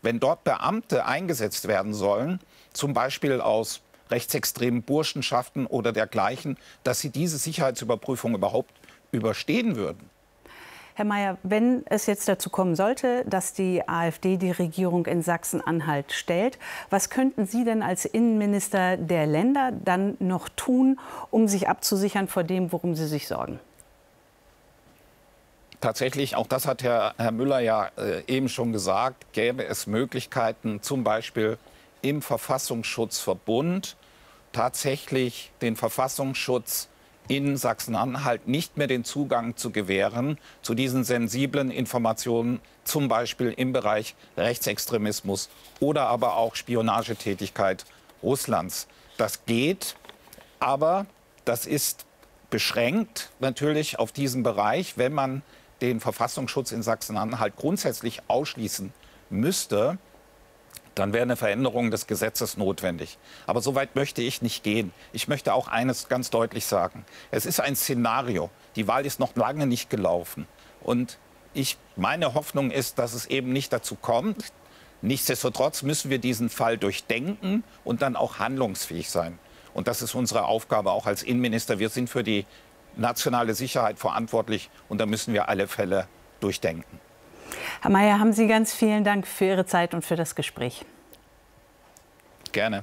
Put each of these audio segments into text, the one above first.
wenn dort Beamte eingesetzt werden sollen, zum Beispiel aus rechtsextremen Burschenschaften oder dergleichen, dass sie diese Sicherheitsüberprüfung überhaupt überstehen würden. Herr Mayer, wenn es jetzt dazu kommen sollte, dass die AfD die Regierung in Sachsen-Anhalt stellt, was könnten Sie denn als Innenminister der Länder dann noch tun, um sich abzusichern vor dem, worum Sie sich sorgen? Tatsächlich, auch das hat Herr Müller ja eben schon gesagt, gäbe es Möglichkeiten, zum Beispiel im Verfassungsschutzverbund tatsächlich den Verfassungsschutz in Sachsen-Anhalt nicht mehr den Zugang zu gewähren zu diesen sensiblen Informationen, zum Beispiel im Bereich Rechtsextremismus oder aber auch Spionagetätigkeit Russlands. Das geht, aber das ist beschränkt natürlich auf diesen Bereich. Wenn man den Verfassungsschutz in Sachsen-Anhalt grundsätzlich ausschließen müsste, dann wäre eine Veränderung des Gesetzes notwendig. Aber so weit möchte ich nicht gehen. Ich möchte auch eines ganz deutlich sagen. Es ist ein Szenario. Die Wahl ist noch lange nicht gelaufen. Und meine Hoffnung ist, dass es eben nicht dazu kommt. Nichtsdestotrotz müssen wir diesen Fall durchdenken und dann auch handlungsfähig sein. Und das ist unsere Aufgabe auch als Innenminister. Wir sind für die nationale Sicherheit verantwortlich und da müssen wir alle Fälle durchdenken. Herr Mayer, haben Sie ganz vielen Dank für Ihre Zeit und für das Gespräch. Gerne.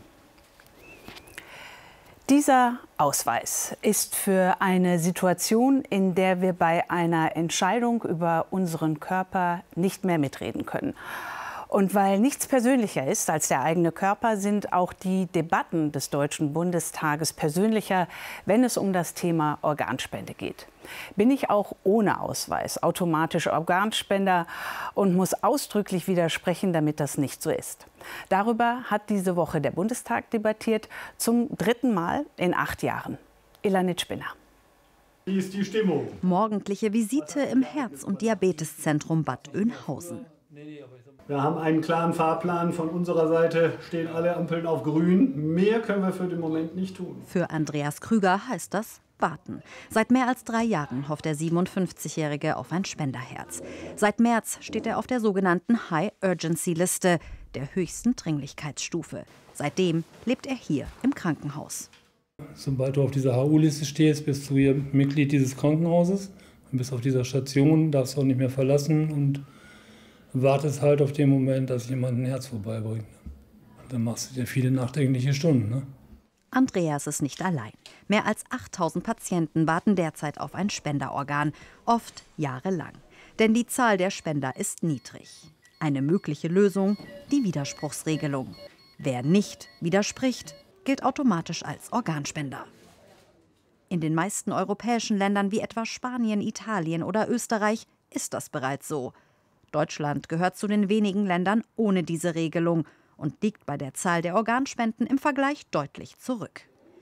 Dieser Ausweis ist für eine Situation, in der wir bei einer Entscheidung über unseren Körper nicht mehr mitreden können. Und weil nichts persönlicher ist als der eigene Körper, sind auch die Debatten des Deutschen Bundestages persönlicher, wenn es um das Thema Organspende geht. Bin ich auch ohne Ausweis automatisch Organspender und muss ausdrücklich widersprechen, damit das nicht so ist. Darüber hat diese Woche der Bundestag debattiert, zum 3. Mal in 8 Jahren. Elanit Spinner. Wie ist die Stimmung? Morgendliche Visite im Herz- und Diabeteszentrum Bad Oeynhausen. Wir haben einen klaren Fahrplan. Von unserer Seite stehen alle Ampeln auf grün. Mehr können wir für den Moment nicht tun. Für Andreas Krüger heißt das warten. Seit mehr als 3 Jahren hofft der 57-Jährige auf ein Spenderherz. Seit März steht er auf der sogenannten High-Urgency-Liste, der höchsten Dringlichkeitsstufe. Seitdem lebt er hier im Krankenhaus. Sobald du auf dieser HU-Liste stehst, bist du hier Mitglied dieses Krankenhauses und bist auf dieser Station, darfst auch nicht mehr verlassen und wartest halt auf den Moment, dass jemand ein Herz vorbeibringt. Und dann machst du dir viele nachdenkliche Stunden. Ne? Andreas ist nicht allein. Mehr als 8000 Patienten warten derzeit auf ein Spenderorgan, oft jahrelang. Denn die Zahl der Spender ist niedrig. Eine mögliche Lösung, die Widerspruchsregelung. Wer nicht widerspricht, gilt automatisch als Organspender. In den meisten europäischen Ländern wie etwa Spanien, Italien oder Österreich ist das bereits so. Deutschland gehört zu den wenigen Ländern ohne diese Regelung und liegt bei der Zahl der Organspenden im Vergleich deutlich zurück.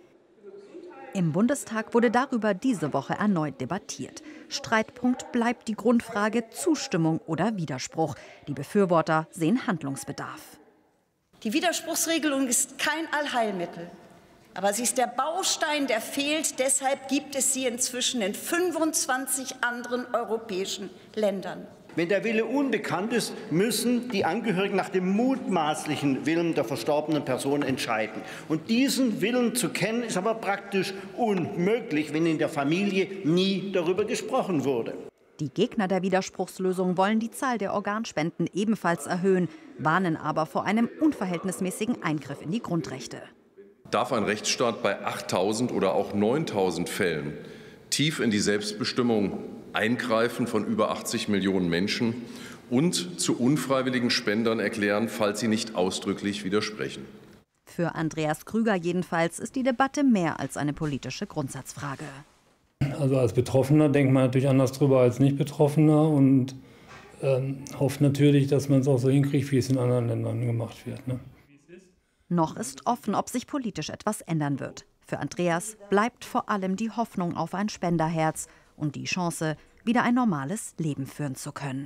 Im Bundestag wurde darüber diese Woche erneut debattiert. Streitpunkt bleibt die Grundfrage Zustimmung oder Widerspruch. Die Befürworter sehen Handlungsbedarf. Die Widerspruchsregelung ist kein Allheilmittel. Aber sie ist der Baustein, der fehlt. Deshalb gibt es sie inzwischen in 25 anderen europäischen Ländern. Wenn der Wille unbekannt ist, müssen die Angehörigen nach dem mutmaßlichen Willen der verstorbenen Person entscheiden. Und diesen Willen zu kennen, ist aber praktisch unmöglich, wenn in der Familie nie darüber gesprochen wurde. Die Gegner der Widerspruchslösung wollen die Zahl der Organspenden ebenfalls erhöhen, warnen aber vor einem unverhältnismäßigen Eingriff in die Grundrechte. Darf ein Rechtsstaat bei 8.000 oder auch 9.000 Fällen tief in die Selbstbestimmung eingreifen von über 80 Millionen Menschen und zu unfreiwilligen Spendern erklären, falls sie nicht ausdrücklich widersprechen? Für Andreas Krüger jedenfalls ist die Debatte mehr als eine politische Grundsatzfrage. Also als Betroffener denkt man natürlich anders drüber als Nicht-Betroffener und hofft natürlich, dass man es auch so hinkriegt, wie es in anderen Ländern gemacht wird. Ne? Noch ist offen, ob sich politisch etwas ändern wird. Für Andreas bleibt vor allem die Hoffnung auf ein Spenderherz und die Chance, wieder ein normales Leben führen zu können.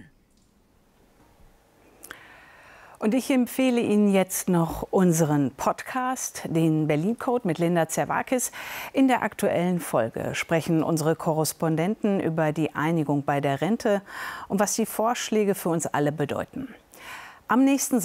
Und ich empfehle Ihnen jetzt noch unseren Podcast, den Berlin Code mit Linda Zerwakis. In der aktuellen Folge sprechen unsere Korrespondenten über die Einigung bei der Rente und was die Vorschläge für uns alle bedeuten. Am nächsten